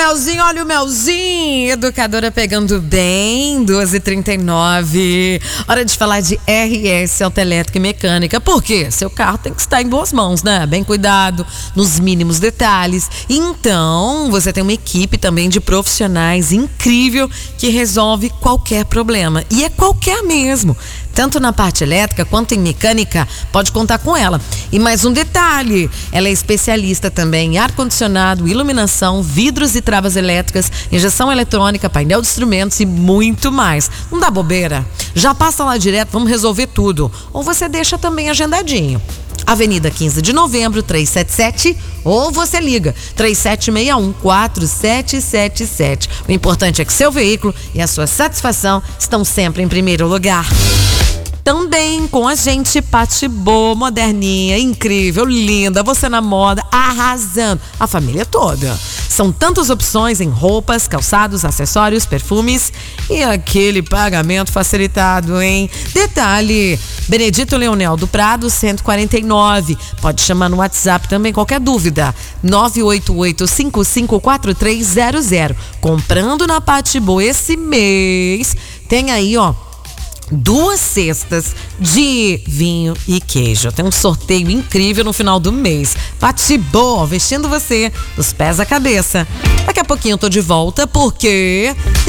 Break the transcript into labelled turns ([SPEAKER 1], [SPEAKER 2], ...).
[SPEAKER 1] Melzinho, olha o Melzinho. Educadora pegando bem, 12h39. Hora de falar de RS Autoelétrica e Mecânica. Por quê? Seu carro tem que estar em boas mãos, né? Bem cuidado, nos mínimos detalhes. Então, você tem uma equipe também de profissionais incrível que resolve qualquer problema. E é qualquer mesmo. Tanto na parte elétrica quanto em mecânica, pode contar com ela. E mais um detalhe, ela é especialista também em ar-condicionado, iluminação, vidros e travas elétricas, injeção eletrônica, painel de instrumentos e muito mais. Não dá bobeira? Já passa lá direto, vamos resolver tudo. Ou você deixa também agendadinho. Avenida 15 de Novembro, 377, ou você liga 3761-4777. O importante é que seu veículo e a sua satisfação estão sempre em primeiro lugar. Também com a gente, Pati Boa, moderninha, incrível, linda, você na moda, arrasando, a família toda. São tantas opções em roupas, calçados, acessórios, perfumes e aquele pagamento facilitado, hein? Detalhe, Benedito Leonel do Prado, 149. Pode chamar no WhatsApp também, qualquer dúvida, 988-554300. Comprando na Pati Boa esse mês, tem aí, ó, 2 cestas de vinho e queijo. Tem um sorteio incrível no final do mês. Pati Boa, vestindo você dos pés à cabeça. Daqui a pouquinho eu tô de volta porque